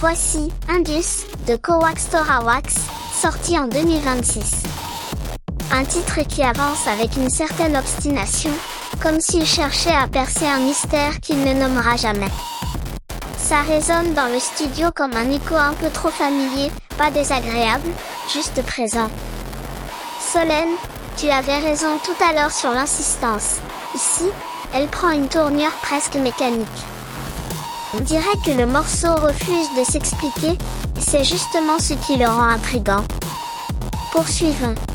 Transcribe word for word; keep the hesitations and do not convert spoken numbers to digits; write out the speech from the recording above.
Voici Indus de Kowax Torawax, sorti en deux mille vingt-six. Un titre qui avance avec une certaine obstination, comme s'il cherchait à percer un mystère qu'il ne nommera jamais. Ça résonne dans le studio comme un écho un peu trop familier, pas désagréable, juste présent. Solène, tu avais raison tout à l'heure sur l'insistance. Ici, elle prend une tournure presque mécanique. On dirait que le morceau refuse de s'expliquer, et c'est justement ce qui le rend intrigant. Poursuivons.